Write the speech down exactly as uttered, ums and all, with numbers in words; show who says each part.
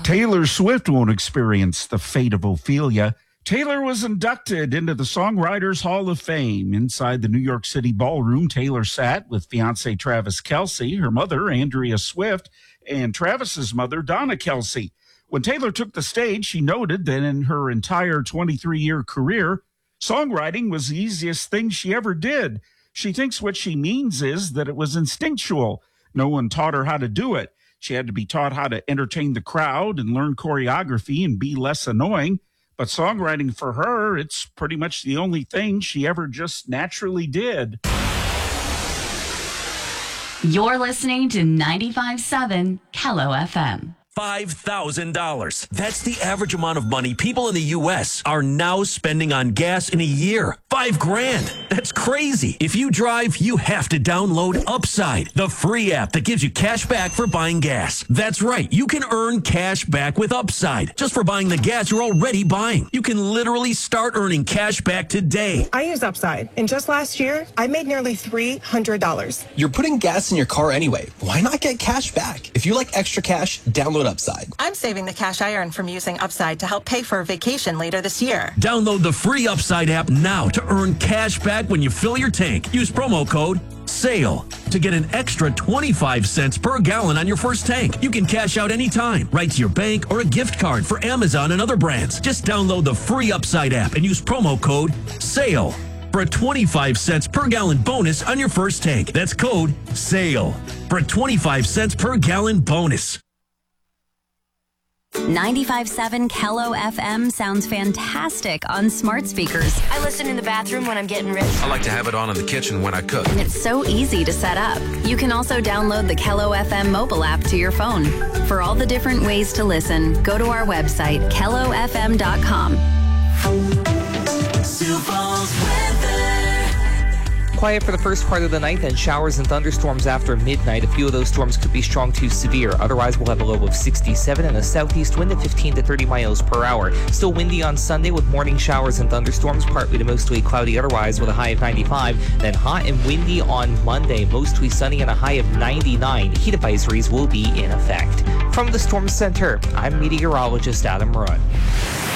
Speaker 1: Taylor Swift won't experience the fate of Ophelia. Taylor was inducted into the Songwriters Hall of Fame. Inside the New York City ballroom, Taylor sat with fiancé Travis Kelce, her mother, Andrea Swift, and Travis's mother, Donna Kelce. When Taylor took the stage, she noted that in her entire twenty-three-year career, songwriting was the easiest thing she ever did. She thinks what she means is that it was instinctual. No one taught her how to do it. She had to be taught how to entertain the crowd and learn choreography and be less annoying. But songwriting for her, it's pretty much the only thing she ever just naturally did.
Speaker 2: You're listening to ninety-five point seven Kello F M.
Speaker 3: five thousand dollars. That's the average amount of money people in the U S are now spending on gas in a year. Five grand. That's crazy. If you drive, you have to download Upside, the free app that gives you cash back for buying gas. That's right. You can earn cash back with Upside just for buying the gas you're already buying. You can literally start earning cash back today.
Speaker 4: I use Upside, and just last year, I made nearly three hundred dollars.
Speaker 5: You're putting gas in your car anyway. Why not get cash back? If you like extra cash, download Upside.
Speaker 4: I'm saving the cash I earn from using Upside to help pay for a vacation later this year.
Speaker 3: Download the free Upside app now to earn cash back when you fill your tank. Use promo code SALE to get an extra twenty-five cents per gallon on your first tank. You can cash out anytime, right to your bank or a gift card for Amazon and other brands. Just download the free Upside app and use promo code SALE for a twenty-five cents per gallon bonus on your first tank. That's code SALE for a twenty-five cents per gallon bonus.
Speaker 2: ninety-five point seven Kello F M sounds fantastic on smart speakers.
Speaker 6: I listen in the bathroom when I'm getting ready.
Speaker 7: I like to have it on in the kitchen when I cook.
Speaker 2: And it's so easy to set up. You can also download the Kello F M mobile app to your phone. For all the different ways to listen, go to our website, kello f m dot com.
Speaker 8: Quiet for the first part of the night, then showers and thunderstorms after midnight. A few of those storms could be strong to severe. Otherwise, we'll have a low of sixty-seven and a southeast wind of fifteen to thirty miles per hour. Still windy on Sunday with morning showers and thunderstorms, partly to mostly cloudy otherwise with a high of ninety-five. Then hot and windy on Monday, mostly sunny and a high of ninety-nine. Heat advisories will be in effect. From the Storm Center, I'm meteorologist Adam Rudd.